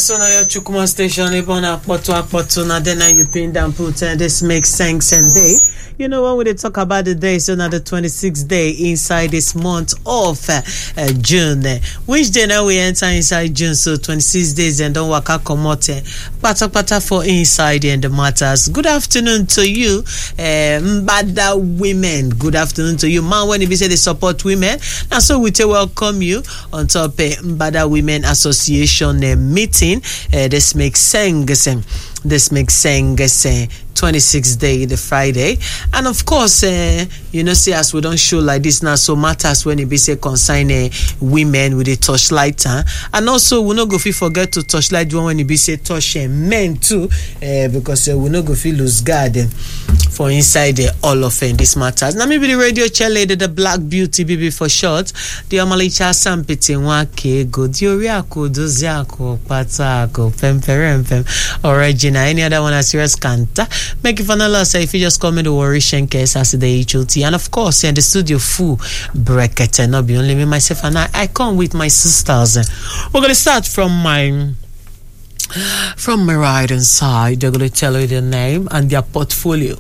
So now your Chukuma station, Ibona Poto, now then you pin down put this makes sense and day. You know when we talk about the day, so now the 26th day inside this month of June. Which day now we enter inside June? So 26 days and don't work out comote. Pata for inside and the matters. Good afternoon to you, Mbada women. Good afternoon to you, man. When you say they support women, and so we welcome you on top Mbada Women Association meeting. This makes sense. 26th day, the Friday. And of course, you know, see, as we don't show like this now, so matters when it be say consign women with a torchlight. And also, we not go forget to torchlight one when it be say touch men too, because we not go lose guard for inside all of this matters. Now, maybe the radio chair lady, the Black Beauty, BB for short, the Amalicha Sampiti, Wake, Godioriako, Doziako, Patako, Pemperempem, Original, any other one as serious canta. Make it for no loss if you just come in the Worry Shenkes as the HOT. And of course, in the studio full bracket, and not be only me, myself, and I come with my sisters. We're going to start from my right hand side. They're going to tell you their name and their portfolio.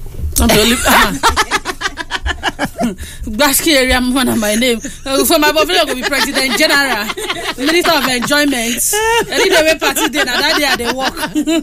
Basky area one of my name. For my portfolio will be President General, Minister of Enjoyment. Any day we party day, and that day they walk.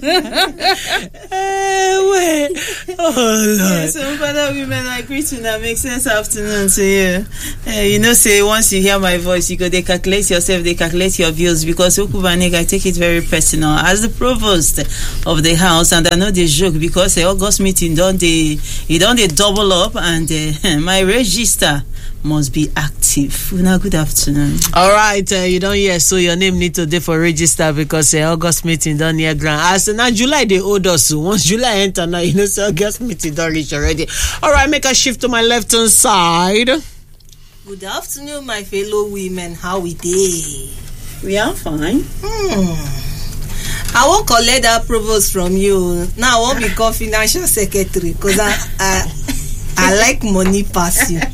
Oh Lord. So Father women, I greet you now. Make sense afternoon to you. You know, say once you hear my voice, you go they calculate yourself, they calculate your views, because Okubanek, I take it very personal as the provost of the house, and I know the joke because the August meeting don't they double up, and my register must be active. Una, good afternoon. All right, you don't hear, so your name need to do for register because August meeting done near grand. As now July they owed us, so once July enter now, you know, so August meeting done reach already. All right, make a shift to my left hand side. Good afternoon, my fellow women. How we dey? We are fine. I won't collect that provost from you. Now I won't become financial secretary because I like money pass you.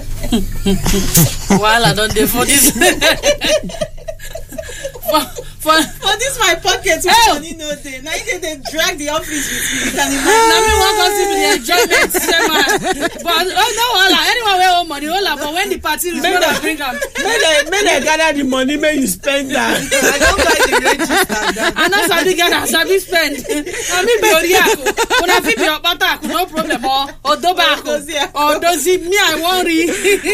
While I don't do for this. For this my pocket with money no day. Now they drag the office with me. You can imagine. Now me want to see the enjoyment, but no, anyone we owe money, but when the party is gonna bring them, may they gather the money, may you spend that. I don't buy the register. And that's how they gather, so we spend. I mean, when I feel your butter, no problem. Or tobacco, or does it me? I worry.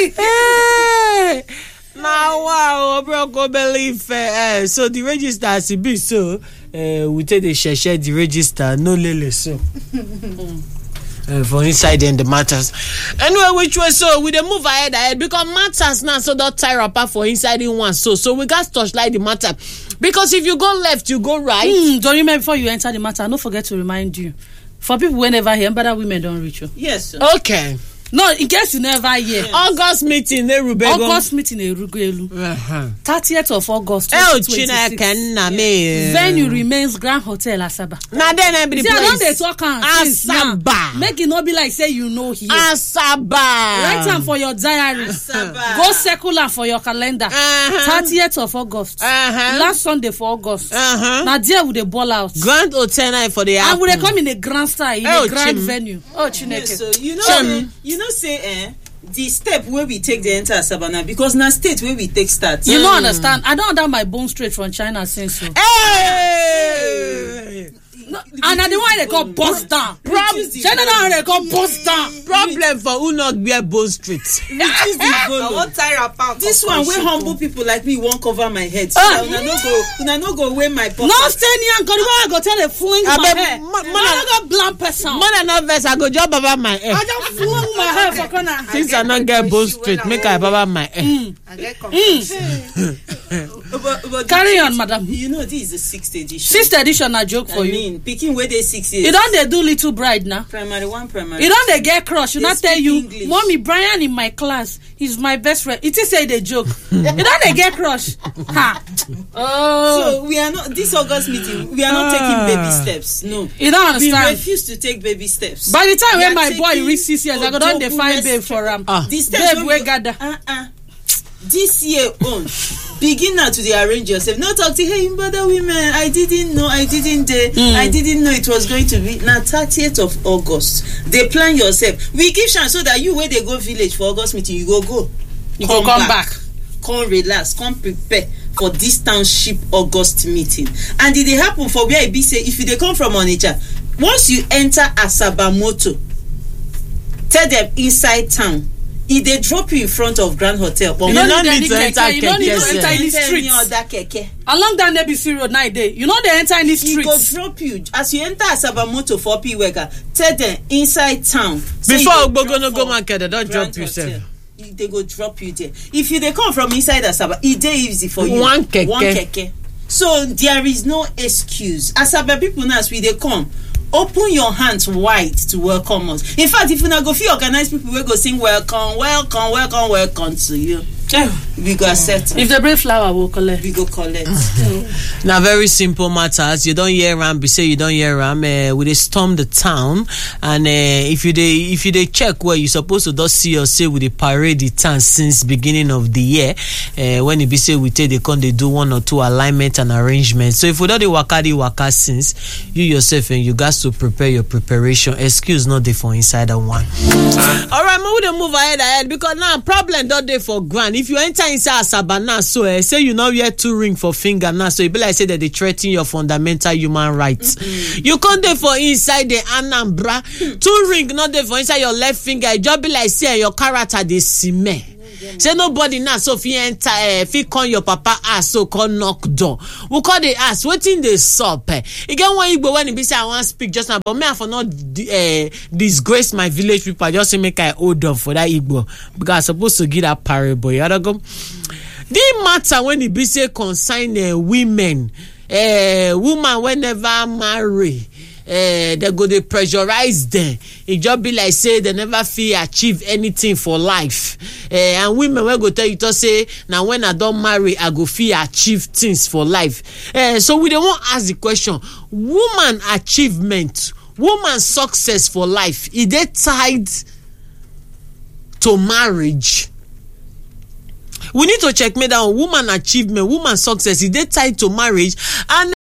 Now, wow, bro, go believe. So the register has to be so. We take the share the register, no lele so. For inside and the matters. Anyway, which way so we dey move ahead because matters now so don't tie apart for inside in one so we got touchlight the matter because if you go left you go right. Don't remember before you enter the matter. Don't forget to remind you for people who never hear, but women don't reach you. Yes. Sir. Okay. No, in case you never hear. Yes. August meeting Erubego. August meeting Erugelu. 30th of August 2026. Venue remains Grand Hotel Asaba. Now then everybody. See, I don't dey talk Asaba. Make it not be like say you know here. Asaba. Write down for your diary. Asaba. Go circular for your calendar. 30th of August. Last Sunday for August. Now there we dey ball out. Grand Hotel night for the and we dey come in a grand style, in a grand venue. Oh, Chineke. Yes, so you know say the step where we take the enter Asaba because now state where we take start. You don't understand. I don't have my bone straight from China since so. Hey! No, and the one they call bust down. China now they call bust down. Problem for who not be a bone street. I won't tie a pound. This one where humble people like me won't cover my head. So una no go wear my pocket. No stay near God. I go tell a fling my hair. I go blunt person. Man not vest. I go job about my hair. I just fling my hair for corner. Since I not get bone street, make I about my hair. I get confused. Carry on, madam. You know this is the 6th edition. 6th edition a joke for you. Picking where they 6 years. You don't they do little bride now? Primary 1, primary. You don't they get crush. You not tell you, English. Mommy Brian in my class, he's my best friend. It is say the joke. You don't they get crush. Ha. Oh. So we are not this August meeting. We are not taking baby steps. No. You don't understand. We refuse to take baby steps. By the time when my boy reach 6 years, I go don't find babe for him. This steps babe we gather. This year on, begin now to dey arrange yourself. No talk to hey brother women, I didn't know it was going to be na 30th of August. They plan yourself. We give chance so that you wey dey go village for August meeting, you go you come back, come relax, come prepare for this township August meeting. And it dey happen for where e be say if you dey come from Onitsha, once you enter Asaba Motor, tell them inside town, if they drop you in front of Grand Hotel, but you don't need to enter keke. You don't need to enter any streets. Along that Nebisi Road, night day, you know they enter any streets. He go drop you as you enter Asaba Motor for Piweka. Tell them inside town. Before Ogbogono go market, they don't drop you, sir. They go drop you there. If you they come from inside Asaba, it dey easy for you. One keke. So there is no excuse. Asaba people now, as we they come, open your hands wide to welcome us. In fact, if you not go feel organize people, we go sing welcome to you. We go accept. If they bring flower, we'll collect. We go collect. Now, very simple matters. You don't hear ram. Be say you don't hear ram. We dey storm the town, and if you dey check where you supposed to just see or say we dey parade the town since beginning of the year. When it be say we take they come, they do one or two alignment and arrangement. So if we don't dey waka since, you yourself and you guys to prepare your preparation. Excuse not dey for inside that one. All right, we dey move ahead because now problem don't dey for grand. If you enter inside Asaba now, so say you now wear 2 ring for finger now, so it be like say that they threaten your fundamental human rights. You can't dey for inside the Anambra, 2 ring not dey for inside your left finger. It just be like say your character dey cement. Say nobody now, so if you enter, if you call your papa ass, so call knock door. We call the ass, waiting the sup. Again, when you go when you be say I want to speak just now, but me I for not disgrace my village people. I just say make I hold on for that Igbo because I'm supposed to give that parable. You know, go. The matter when it be say consign women, woman whenever marry. They go they pressurize them. It just be like say they never feel achieve anything for life. And women will go tell you to say now when I don't marry I go feel achieve things for life. So we don't want to ask the question: woman achievement, woman success for life, is they tied to marriage? We need to check me down. Woman achievement, woman success, is they tied to marriage? And